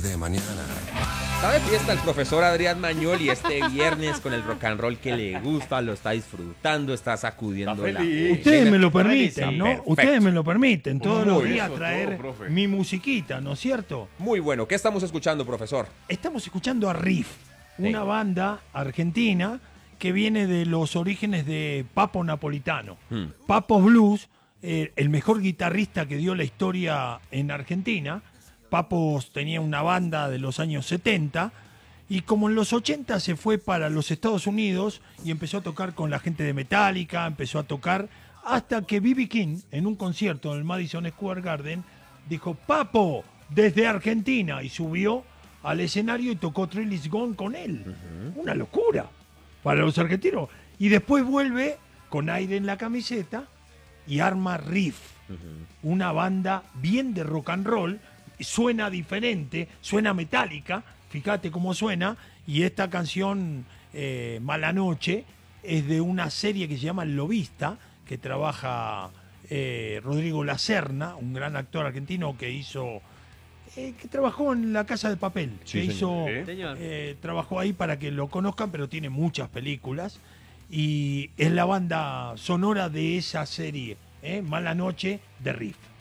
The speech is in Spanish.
de mañana. Está de fiesta el profesor Adrián Mañol y este viernes con el rock and roll que le gusta, lo está disfrutando, está sacudiendo la... Ustedes me lo permiten, ¿no? Perfecto. Ustedes me lo permiten todos los Muy días eso, traer todo, profe. mi musiquita, ¿no es cierto? Muy bueno. ¿Qué estamos escuchando, profesor? Estamos escuchando a Riff, Sí. una banda argentina que viene de los orígenes de Papo Napolitano. Papo Blues, el mejor guitarrista que dio la historia en Argentina. Papo tenía una banda de los años 70 y como en los 80 se fue para los Estados Unidos y empezó a tocar con la gente de Metallica, empezó a tocar hasta que B.B. King, en un concierto en el Madison Square Garden, dijo, Papo, desde Argentina, y subió al escenario y tocó Thrill Is Gone con él. Una locura para los argentinos. Y después vuelve con aire en la camiseta y arma Riff, una banda bien de rock and roll, suena diferente, suena metálica, fíjate cómo suena, y esta canción, Mala Noche, es de una serie que se llama El Lobista, que trabaja Rodrigo Lacerna, un gran actor argentino que hizo... que trabajó en La Casa de Papel, Sí, que señor. hizo, Señor. trabajó ahí para que lo conozcan, pero tiene muchas películas y es la banda sonora de esa serie, Mala Noche de Riff.